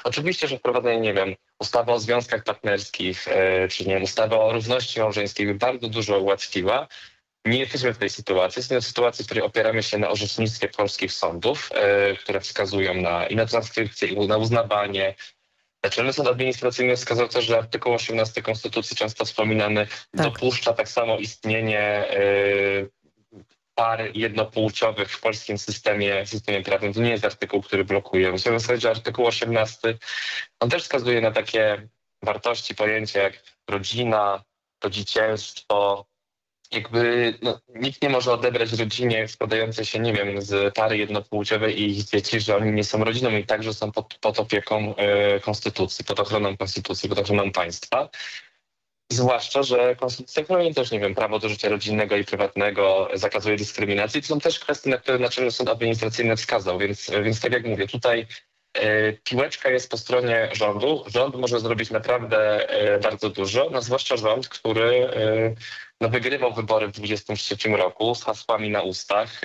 Oczywiście, że wprowadzenie, nie wiem, ustawy o związkach partnerskich, czy nie wiem, ustawy o równości małżeńskiej by bardzo dużo ułatwiła. Nie jesteśmy w tej sytuacji. Jesteśmy w sytuacji, w której opieramy się na orzecznictwie polskich sądów, które wskazują i na transkrypcję, i na uznawanie. Naczelny Sąd Administracyjny wskazał też, że artykuł 18 Konstytucji, często wspominany, Tak. dopuszcza tak samo istnienie par jednopłciowych w polskim systemie prawnym. To nie jest artykuł, który blokuje. Musimy powiedzieć, że artykuł 18, on też wskazuje na takie wartości, pojęcia jak rodzina, rodzicielstwo. Nikt nie może odebrać rodzinie składającej się, nie wiem, z pary jednopłciowej i ich dzieci, że oni nie są rodziną i także są pod opieką konstytucji, pod ochroną konstytucji, pod ochroną państwa. Zwłaszcza, że konstytucja chroni też, nie wiem, prawo do życia rodzinnego i prywatnego, zakazuje dyskryminacji. To są też kwestie, na które Naczelny Sąd Administracyjny wskazał, więc tak jak mówię, tutaj piłeczka jest po stronie rządu. Rząd może zrobić naprawdę bardzo dużo, no zwłaszcza rząd, który wygrywał wybory w 2023 roku z hasłami na ustach.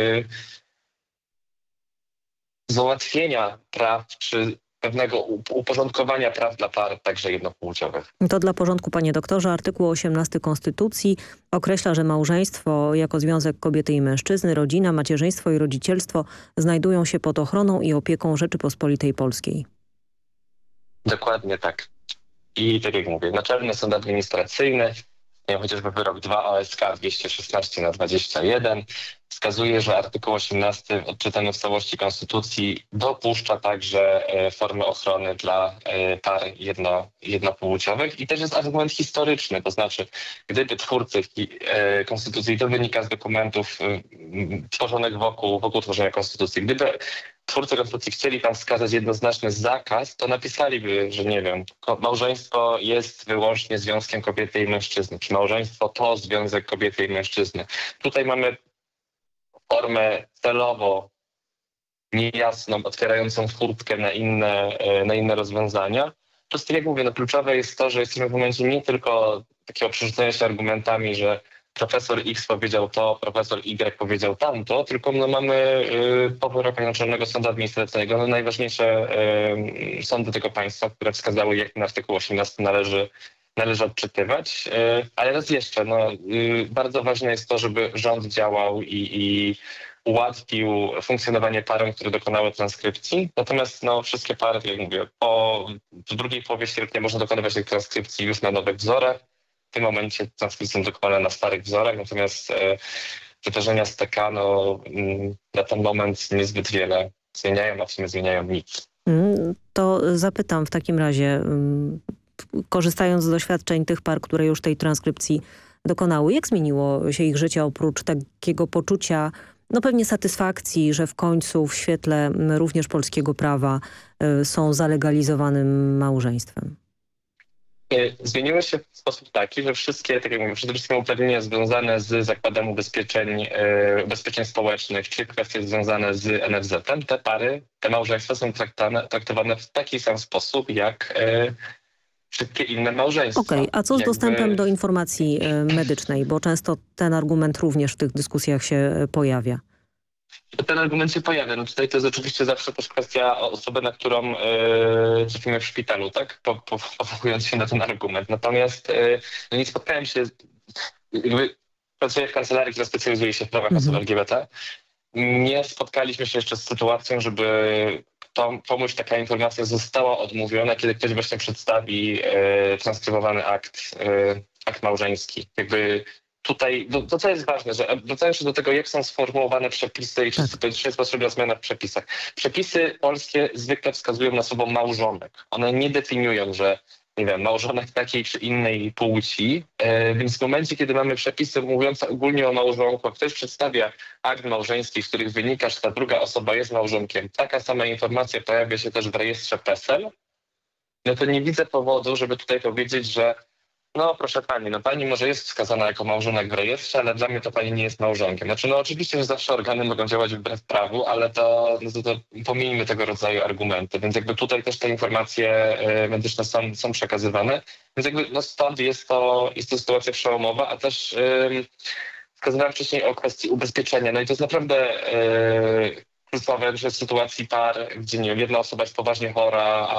Załatwienia praw czy pewnego uporządkowania praw dla par także jednopłciowych. To dla porządku, panie doktorze, artykuł 18 Konstytucji określa, że małżeństwo jako związek kobiety i mężczyzny, rodzina, macierzyństwo i rodzicielstwo znajdują się pod ochroną i opieką Rzeczypospolitej Polskiej. Dokładnie tak. I tak jak mówię, Naczelny Sąd Administracyjny, chociażby wyrok 2 OSK 216/21 wskazuje, że artykuł 18 odczytany w całości Konstytucji dopuszcza także formy ochrony dla par jednopłciowych i też jest argument historyczny, to znaczy gdyby twórcy Konstytucji, to wynika z dokumentów tworzonych wokół tworzenia Konstytucji, gdyby twórcy Konstytucji chcieli tam wskazać jednoznaczny zakaz, to napisaliby, że nie wiem, małżeństwo jest wyłącznie związkiem kobiety i mężczyzny, czy małżeństwo to związek kobiety i mężczyzny. Tutaj mamy formę celowo niejasną, otwierającą furtkę na inne rozwiązania. Po prostu jak mówię, kluczowe jest to, że jesteśmy w momencie nie tylko takiego przerzucenia się argumentami, że profesor X powiedział to, profesor Y powiedział tamto, tylko mamy po wyrokach Naczelnego Sądu Administracyjnego najważniejsze sądy tego państwa, które wskazały, jak ten artykuł 18 należy odczytywać. Ale raz jeszcze, bardzo ważne jest to, żeby rząd działał i ułatwił funkcjonowanie parom, które dokonały transkrypcji. Natomiast wszystkie pary, jak mówię, w drugiej połowie sierpnia można dokonywać tych transkrypcji już na nowych wzorach. W tym momencie transkrypcje są dokonywane na starych wzorach, natomiast wydarzenia z TK na ten moment niezbyt wiele zmieniają, a w sumie zmieniają nic. To zapytam w takim razie, korzystając z doświadczeń tych par, które już tej transkrypcji dokonały, jak zmieniło się ich życie oprócz takiego poczucia pewnie satysfakcji, że w końcu w świetle również polskiego prawa są zalegalizowanym małżeństwem? Zmieniły się w sposób taki, że wszystkie, tak jak mówię, przede wszystkim uprawnienia związane z Zakładem Ubezpieczeń Społecznych, czy kwestie związane z NFZ-em, te małżeństwa są traktowane w taki sam sposób, jak wszystkie inne małżeństwa. Okej, a co z dostępem do informacji medycznej? Bo często ten argument również w tych dyskusjach się pojawia. Ten argument się pojawia. Tutaj to jest oczywiście zawsze też kwestia osoby, na którą trafimy w szpitalu, tak? Powołując się na ten argument. Natomiast nie spotkałem się, pracuję w kancelarii, która specjalizuje się w prawach osób LGBT. Nie spotkaliśmy się jeszcze z sytuacją, żeby komuś taka informacja została odmówiona, kiedy ktoś właśnie przedstawi transkrybowany akt małżeński. Tutaj, to co jest ważne, że wracając się do tego, jak są sformułowane przepisy i czy jest potrzebna zmiana w przepisach. Przepisy polskie zwykle wskazują na słowo małżonek. One nie definiują, że nie wiem, małżonek takiej czy innej płci, więc w momencie, kiedy mamy przepisy mówiące ogólnie o małżonku, a ktoś przedstawia akt małżeński, z których wynika, że ta druga osoba jest małżonkiem, taka sama informacja pojawia się też w rejestrze PESEL, to nie widzę powodu, żeby tutaj powiedzieć, że proszę pani, pani może jest wskazana jako małżonek w rejestrze, ale dla mnie to pani nie jest małżonkiem. Znaczy, oczywiście, że zawsze organy mogą działać wbrew prawu, ale to pomijmy tego rodzaju argumenty. Więc tutaj też te informacje medyczne są przekazywane. Więc stąd jest to sytuacja przełomowa, a też wskazywałem wcześniej o kwestii ubezpieczenia. I to jest naprawdę kluczowe, że w sytuacji par, gdzie nie wiem, jedna osoba jest poważnie chora,